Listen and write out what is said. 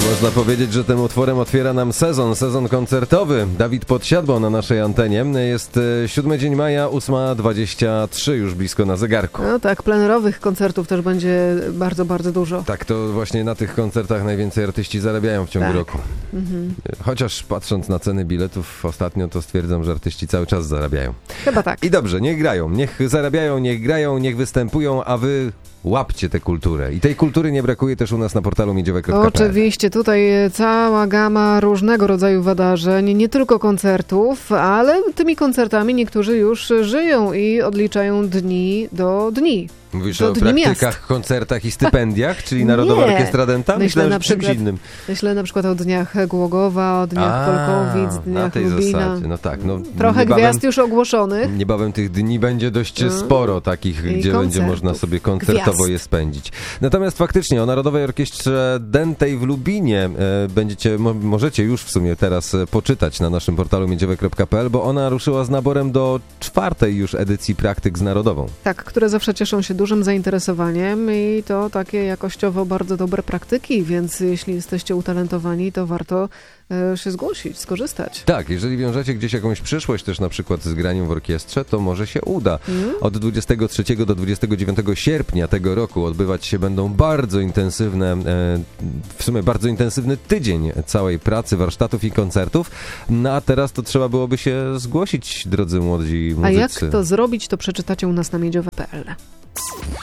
Można powiedzieć, że tym utworem otwiera nam sezon koncertowy. Dawid Podsiadło na naszej antenie. Jest 7 dzień maja, 8:23, już blisko na zegarku. No tak, plenerowych koncertów też będzie bardzo, bardzo dużo. Tak, to właśnie na tych koncertach najwięcej artyści zarabiają w ciągu roku. Chociaż patrząc na ceny biletów ostatnio, to stwierdzam, że artyści cały czas zarabiają. Chyba tak. I dobrze, niech grają, niech zarabiają, niech grają, niech występują, a wy łapcie tę kulturę. I tej kultury nie brakuje też u nas na portalu miedziowe.pl. Oczywiście, tutaj cała gama różnego rodzaju wydarzeń, nie tylko koncertów, ale tymi koncertami niektórzy już żyją i odliczają dni do dni. Mówisz o praktykach, koncertach i stypendiach, czyli Narodowa Orkiestra Dęta? Myślę, że czymś innym. Myślę na przykład o dniach Głogowa, o dniach Polkowic, dniach na tej Lubina. zasadzie. No tak, no, trochę gwiazd już ogłoszonych. Niebawem tych dni będzie dość sporo takich, gdzie będzie można sobie koncertowo je spędzić. Natomiast faktycznie o Narodowej Orkiestrze Dętej w Lubinie możecie już w sumie teraz poczytać na naszym portalu miedziowe.pl, bo ona ruszyła z naborem do 4. już edycji praktyk z Narodową. Tak, które zawsze cieszą się dużym zainteresowaniem i to takie jakościowo bardzo dobre praktyki, więc jeśli jesteście utalentowani, to warto się zgłosić, skorzystać. Tak, jeżeli wiążecie gdzieś jakąś przyszłość też na przykład z graniem w orkiestrze, to może się uda. Od 23 do 29 sierpnia tego roku odbywać się będą bardzo intensywny tydzień całej pracy, warsztatów i koncertów. No a teraz to trzeba byłoby się zgłosić, drodzy młodzi muzycy. A jak to zrobić, to przeczytacie u nas na miedziowe.pl.